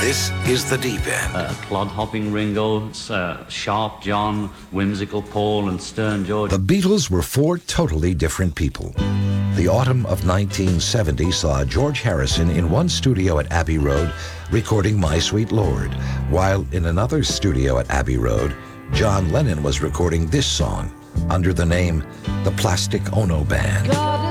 This is The Deep End. Clod-hopping Ringo, Sharp John, Whimsical Paul, and Stern George. The Beatles were four totally different people. The autumn of 1970 saw George Harrison in one studio at Abbey Road recording My Sweet Lord, while in another studio at Abbey Road, John Lennon was recording this song under the name The Plastic Ono Band.